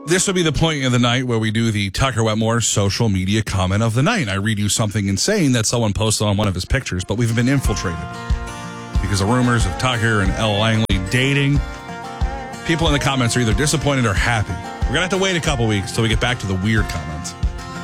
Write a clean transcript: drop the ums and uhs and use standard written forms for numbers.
This would be the point of the night where we do the Tucker Wetmore social media comment of the night. I read you something insane that someone posted on one of his pictures, but we've been infiltrated because of rumors of Tucker and Ella Langley dating. People in the comments are either disappointed or happy. We're going to have to wait a couple weeks till we get back to the weird comments.